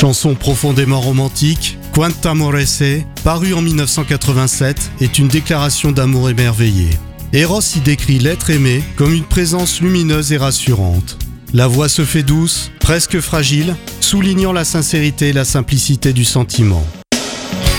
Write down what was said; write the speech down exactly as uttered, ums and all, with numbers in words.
Chanson profondément romantique, Quanta Amoresse, paru en mille neuf cent quatre-vingt-sept, est une déclaration d'amour émerveillée. Eros y décrit l'être aimé comme une présence lumineuse et rassurante. La voix se fait douce, presque fragile, soulignant la sincérité et la simplicité du sentiment.